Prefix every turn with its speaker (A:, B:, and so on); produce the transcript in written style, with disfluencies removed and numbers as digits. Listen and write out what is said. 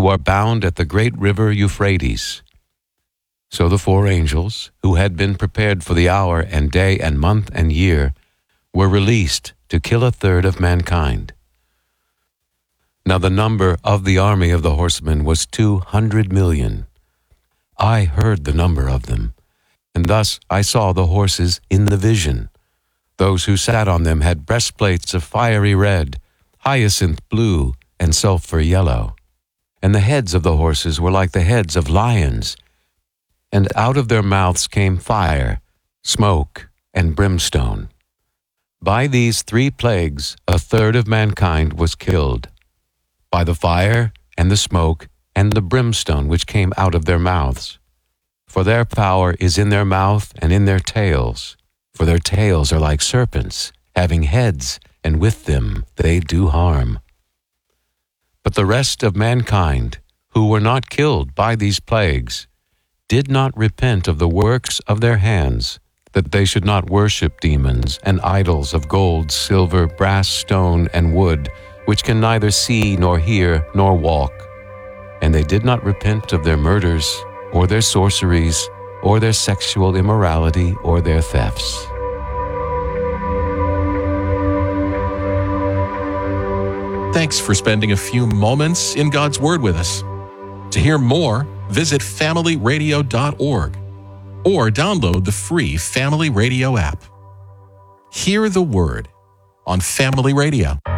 A: who are bound at the great river Euphrates." So the 4 angels, who had been prepared for the hour and day and month and year, were released to kill 1/3 of mankind. Now the number of the army of the horsemen was 200 million. I heard the number of them, and thus I saw the horses in the vision. Those who sat on them had breastplates of fiery red, hyacinth blue, and sulfur yellow. And the heads of the horses were like the heads of lions, and out of their mouths came fire, smoke, and brimstone. By these 3 plagues 1/3 of mankind was killed, by the fire and the smoke and the brimstone which came out of their mouths. For their power is in their mouth and in their tails, for their tails are like serpents, having heads, and with them they do harm. But the rest of mankind, who were not killed by these plagues, did not repent of the works of their hands, that they should not worship demons and idols of gold, silver, brass, stone, and wood, which can neither see nor hear nor walk. And they did not repent of their murders, or their sorceries, or their sexual immorality, or their thefts.
B: Thanks for spending a few moments in God's Word with us. To hear more, visit familyradio.org or download the free Family Radio app. Hear the Word on Family Radio.